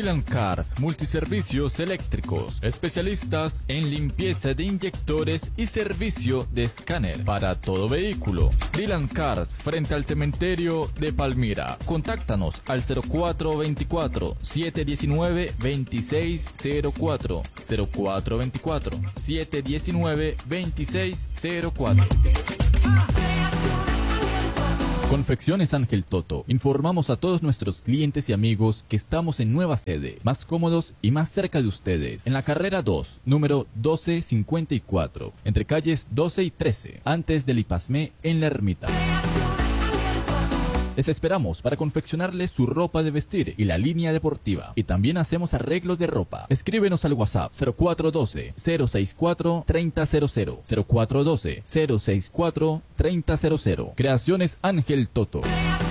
Dylan Cars Multiservicios Eléctricos, especialistas en limpieza de inyectores y servicio de escáner para todo vehículo. Dylan Cars frente al cementerio de Palmira. Contáctanos al 0424-719-2604, 0424-719-2604. Confecciones Ángel Toto. Informamos a todos nuestros clientes y amigos que estamos en nueva sede, más cómodos y más cerca de ustedes, en la carrera 2, número 1254, entre calles 12 y 13, antes del Ipasmé en La Ermita. Les esperamos para confeccionarles su ropa de vestir y la línea deportiva. Y también hacemos arreglos de ropa. Escríbenos al WhatsApp 0412-064-3000. 0412-064-3000. Creaciones Ángel Toto.